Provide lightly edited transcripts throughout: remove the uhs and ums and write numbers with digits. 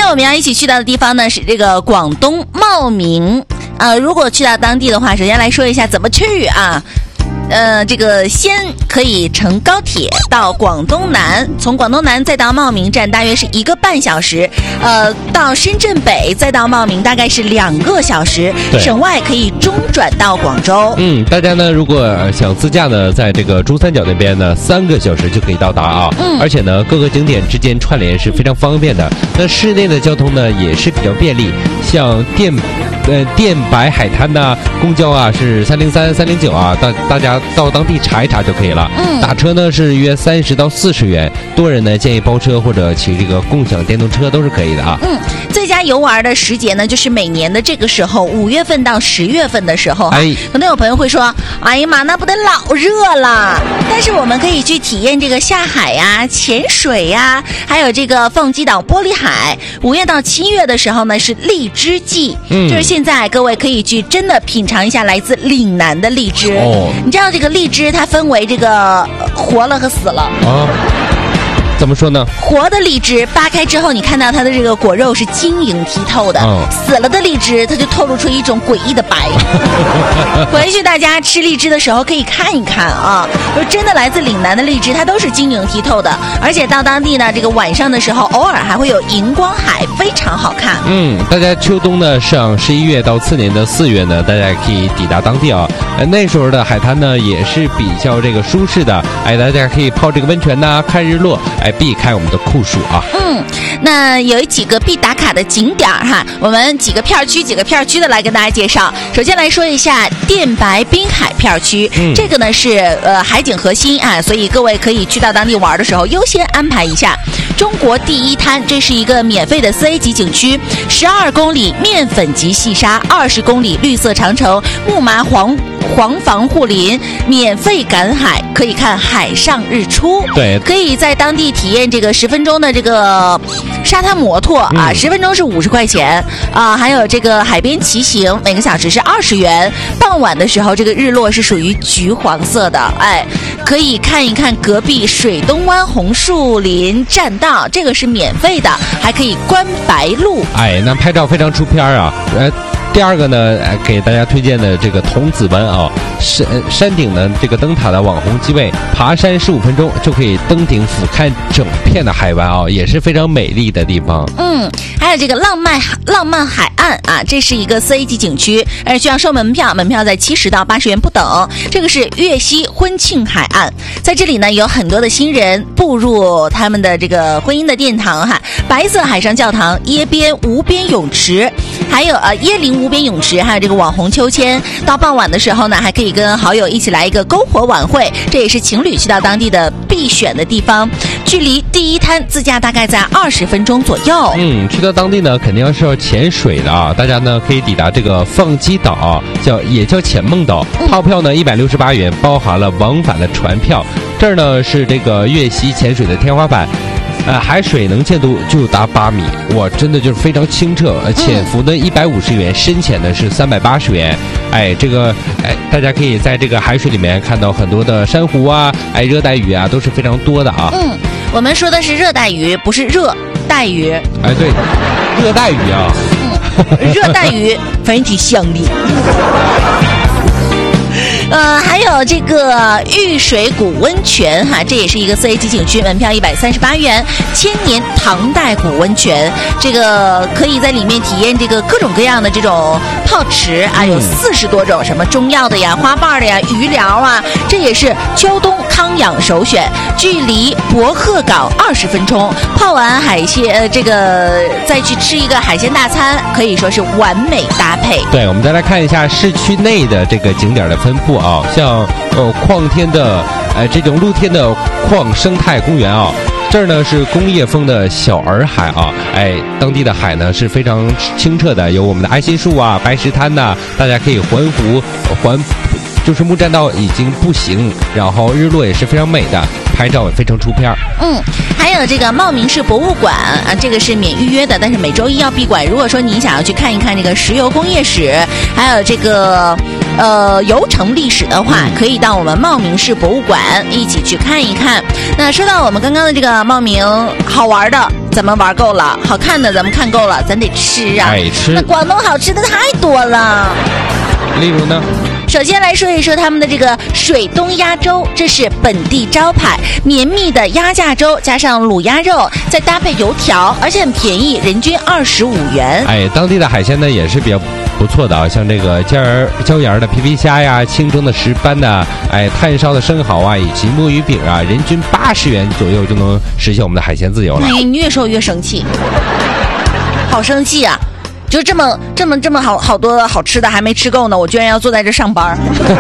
天我们要一起去到的地方呢是这个广东茂名。如果去到当地的话，首先来说一下怎么去啊。这个先可以乘高铁到广东南，从广东南再到茂名站大约是1个半小时，到深圳北再到茂名大概是2个小时，省外可以中转到广州。 大家呢如果想自驾呢，在这个珠三角那边呢3个小时就可以到达啊，而且呢各个景点之间串联是非常方便的。那市内的交通呢也是比较便利，像电白海滩呐，公交啊是303、309啊，大家到当地查一查就可以了。打车呢是约30到40元，多人呢建议包车或者骑这个共享电动车都是可以的啊。 最佳游玩的时节呢，就是每年的这个时候，5月份到10月份的时候。可能有朋友会说，哎呀妈，那不得老热了。但是我们可以去体验这个下海呀、潜水呀，还有这个凤鸡岛玻璃海。5月到7月的时候呢，是荔枝季，就是现在各位可以去真的品尝一下来自岭南的荔枝。你知道这个荔枝它分为这个活了和死了。 怎么说呢？ 活的荔枝扒开之后，你看到它的这个果肉是晶莹剔透的，死了的荔枝它就透露出一种诡异的白。回去大家吃荔枝的时候可以看一看啊，真的来自岭南的荔枝它都是晶莹剔透的，而且到当地呢，这个晚上的时候偶尔还会有荧光海，非常好看。 大家秋冬呢上11月到次年的4月呢，大家可以抵达当地啊。那时候的海滩呢也是比较这个舒适的，大家可以泡这个温泉呐，看日落，避开我们的酷暑啊。 那有几个必打卡的景点哈，我们几个片区的来跟大家介绍。首先来说一下电白滨海片区，这个呢是海景核心啊，所以各位可以去到当地玩的时候优先安排一下。中国第一滩，这是一个免费的4A 级景区，12公里面粉级细沙，20公里绿色长城，木麻黄防护林，免费赶海，可以看海上日出。 对， 可以在当地体验这个10分钟的这个沙滩摩托啊，10分钟是50块钱啊，还有这个海边骑行，每个小时是20元。傍晚的时候，这个日落是属于橘黄色的，可以看一看隔壁水东湾红树林栈道，这个是免费的，还可以观白鹭。 那拍照非常出片啊。第二个呢，给大家推荐的这个童子湾啊，山顶呢这个灯塔的网红机位，爬山15分钟就可以登顶俯瞰整片的海湾啊，也是非常美丽的地方。 还有这个浪漫海岸啊，这是一个4A 级景区，而需要收门票，门票在70到80元不等。这个是粤西婚庆海岸，在这里呢有很多的新人步入他们的这个婚姻的殿堂哈，白色海上教堂、椰边无边泳池，还有椰林无边泳池，还有这个网红秋千。到傍晚的时候呢，还可以跟好友一起来一个篝火晚会，这也是情侣去到当地的必选的地方。距离第一滩自驾大概在20分钟左右。 去到当地呢，肯定是要潜水的啊。大家呢可以抵达这个凤鸡岛，也叫浅梦岛，套票呢168元，包含了往返的船票。这儿呢是这个粤西潜水的天花板。海水能见度就达8米，哇，真的就是非常清澈。潜伏呢150元，深潜呢是380元。大家可以在这个海水里面看到很多的珊瑚啊，热带鱼啊都是非常多的啊。 我们说的是热带鱼，不是热带鱼。 对，热带鱼啊。 热带鱼，反正挺香的。还有这个玉水谷温泉哈，这也是一个4A 级景区，门票138元。千年唐代古温泉，这个可以在里面体验这个各种各样的这种泡池啊，有40多种，什么中药的呀、花瓣的呀、鱼疗啊，这也是秋冬康养首选。距离博鹤港20分钟，泡完海鲜，这个再去吃一个海鲜大餐，可以说是完美搭配。 对，我们再来看一下市区内的这个景点的分布啊，像矿天的这种露天的矿生态公园啊，这儿呢是工业风的小洱海啊，当地的海呢是非常清澈的，有我们的爱心树啊、白石滩呐，大家可以环湖就是木栈道已经步行，然后日落也是非常美的，拍照也非常出片。 还有这个茂名市博物馆啊，这个是免预约的，但是每周一要闭馆。如果说你想要去看一看这个石油工业史，还有这个游城历史的话，可以到我们茂名市博物馆一起去看一看。那说到我们刚刚的这个茂名好玩的，咱们玩够了，好看的咱们看够了，咱得吃啊！ 吃。 那广东好吃的太多了。 例如呢？ 首先来说一说他们的这个水东鸭粥，这是本地招牌，绵密的鸭架粥加上卤鸭肉，再搭配油条，而且很便宜，人均25元。 当地的海鲜呢也是比较不错的啊，像这个椒盐的皮皮虾呀，清蒸的石斑呐，炭烧的生蚝啊，以及墨鱼饼啊，人均80元左右就能实现我们的海鲜自由了。 你越说越生气，好生气啊！就这么好多好吃的还没吃够呢，我居然要坐在这上班。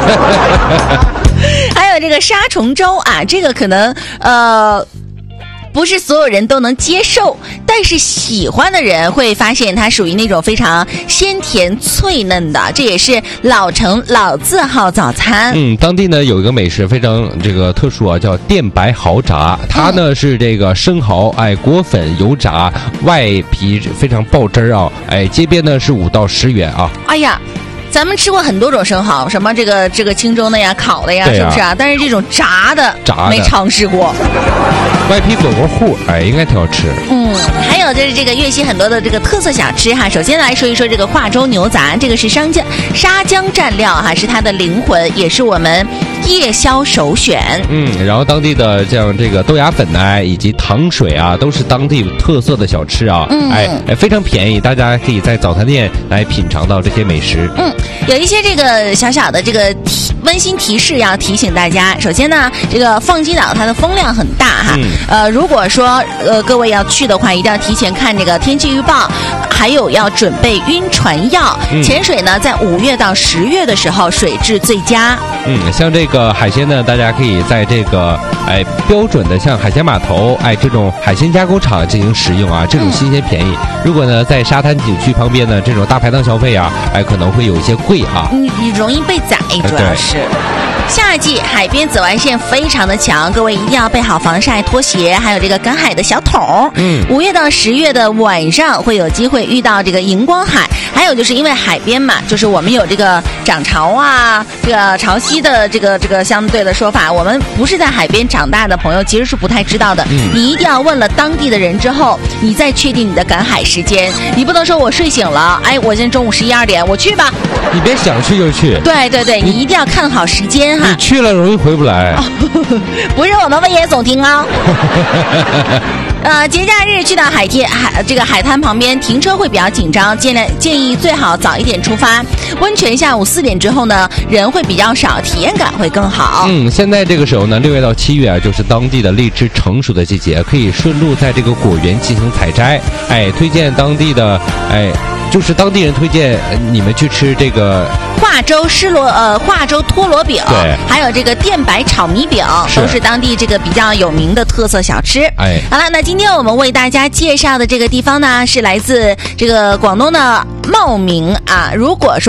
还有这个沙虫粥啊，这个可能不是所有人都能接受，但是喜欢的人会发现它属于那种非常鲜甜脆嫩的，这也是老城老字号早餐。 当地呢有一个美食非常这个特殊啊，叫电白蚝炸，它呢是这个生蚝裹粉油炸，外皮非常爆汁啊，街边呢是5到10元啊。 哎呀，咱们吃过很多种生蚝，什么这个清蒸的呀、烤的呀，是不是啊？但是这种炸的没尝试过。 外皮裹过糊，应该挺好吃。 还有就是这个粤西很多的这个特色小吃哈。首先来说一说这个化州牛杂，这个是沙姜蘸料哈，是它的灵魂，也是我们夜宵首选。 然后当地的像这个豆芽粉以及糖水啊，都是当地特色的小吃啊。非常便宜，大家可以在早餐店来品尝到这些美食。 有一些这个小小的这个温馨提示要提醒大家。首先呢，这个放鸡岛它的风量很大哈。如果说各位要去的话，一定要提前看这个天气预报，还有要准备晕船药。潜水呢，在5月到10月的时候水质最佳。 像这个海鲜呢，大家可以在这个标准的像海鲜码头这种海鲜加工厂进行食用啊，这种新鲜便宜。如果呢在沙滩景区旁边呢，这种大排档消费啊，可能会有一些贵啊。 你容易被宰，主要是。夏季海边紫外线非常的强，各位一定要备好防晒拖鞋，还有这个赶海的小桶。5月到10月的晚上会有机会遇到这个荧光海，还有就是因为海边嘛，就是我们有这个涨潮啊，这个潮汐的这个相对的说法，我们不是在海边长大的朋友其实是不太知道的。你一定要问了当地的人之后，你再确定你的赶海时间。你不能说我睡醒了，我现在中午11、2点我去吧， 你别想去就去。 对，你一定要看好时间哈。 你去了容易回不来。 不是我们危言耸听啊。节假日去到海滩旁边停车会比较紧张，建议最好早一点出发。温泉下午4点之后呢，人会比较少，体验感会更好。 现在这个时候呢，6月到7月啊，就是当地的荔枝成熟的季节，可以顺路在这个果园进行采摘。推荐当地的就是当地人推荐你们去吃这个化州托罗饼，还有这个电白炒米饼，都是当地这个比较有名的特色小吃。好了，那今天我们为大家介绍的这个地方呢，是来自这个广东的茂名啊。如果说